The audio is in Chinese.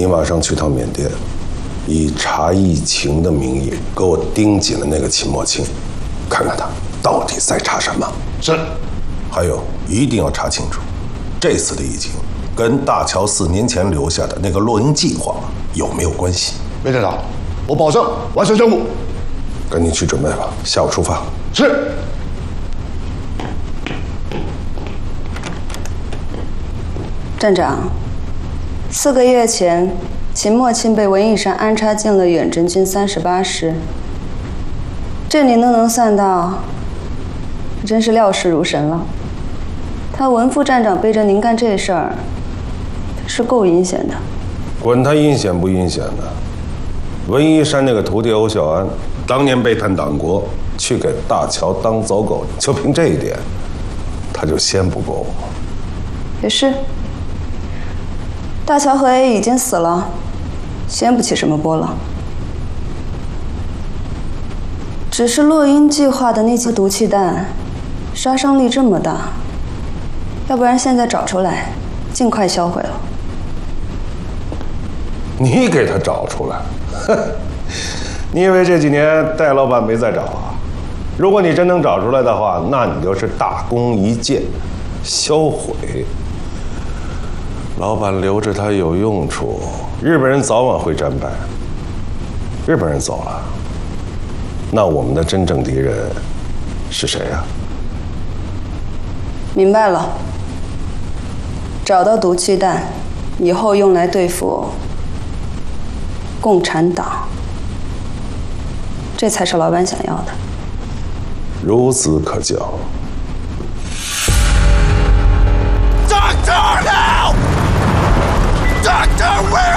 你马上去趟缅甸，以查疫情的名义给我盯紧了那个秦墨卿，看看他到底在查什么。 是。 还有，一定要查清楚，这次的疫情跟大乔4年前留下的那个洛英计划有没有关系？ 梅站长，我保证完成任务。 赶紧去准备吧，下午出发。 是。 站长，4个月前，秦墨卿被文艺山安插进了远征军38师，这您都能算到，真是料事如神了。他文副站长背着您干这事儿，是够阴险的。 管他阴险不阴险的，文一山那个徒弟欧孝安，当年背叛党国，去给大乔当走狗，就凭这一点，他就先不过我。 也是，大乔和 A 已经死了，掀不起什么波浪。只是洛英计划的那颗毒气弹，杀伤力这么大，要不然现在找出来，尽快销毁了。 你给他找出来？哼！你以为这几年戴老板没在找啊？如果你真能找出来的话，那你就是大功一件，销毁。老板留着他有用处，日本人早晚会战败。日本人走了，那我们的真正敌人是谁啊？ 明白了，找到毒气弹，以后用来对付共产党，这才是老板想要的。 孺子可教。 Doctor, help! Doctor, where